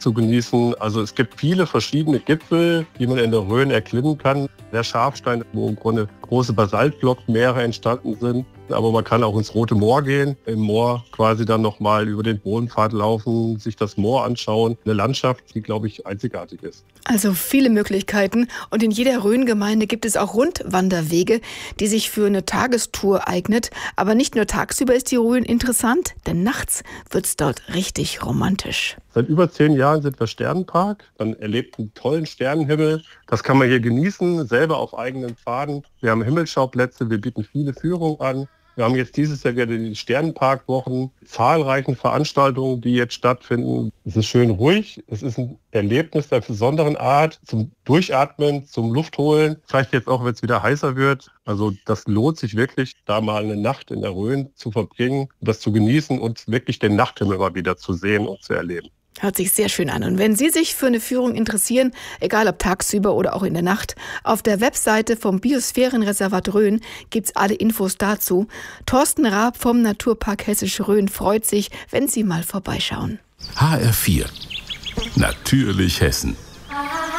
zu genießen. Also es gibt viele verschiedene Gipfel, die man in der Rhön erklimmen kann. Der Schafstein, wo im Grunde große Basaltblockmeere entstanden sind. Aber man kann auch ins Rote Moor gehen, im Moor quasi dann nochmal über den Bodenpfad laufen, sich das Moor anschauen. Eine Landschaft, die, glaube ich, einzigartig ist. Also viele Möglichkeiten. Und in jeder Rhöngemeinde gibt es auch Rundwanderwege, die sich für eine Tagestour eignet. Aber nicht nur tagsüber ist die Rhön interessant, denn nachts wird's dort richtig romantisch. Seit über 10 Jahren sind wir Sternenpark. Man erlebt einen tollen Sternenhimmel. Das kann man hier genießen, selber auf eigenen Pfaden. Wir haben Himmelsschauplätze, wir bieten viele Führungen an. Wir haben jetzt dieses Jahr wieder die Sternenparkwochen, zahlreichen Veranstaltungen, die jetzt stattfinden. Es ist schön ruhig, es ist ein Erlebnis der besonderen Art, zum Durchatmen, zum Luftholen. Vielleicht jetzt auch, wenn es wieder heißer wird. Also das lohnt sich wirklich, da mal eine Nacht in der Rhön zu verbringen, das zu genießen und wirklich den Nachthimmel mal wieder zu sehen und zu erleben. Hört sich sehr schön an. Und wenn Sie sich für eine Führung interessieren, egal ob tagsüber oder auch in der Nacht, auf der Webseite vom Biosphärenreservat Rhön gibt's alle Infos dazu. Thorsten Raab vom Naturpark Hessische Rhön freut sich, wenn Sie mal vorbeischauen. HR4 Natürlich Hessen.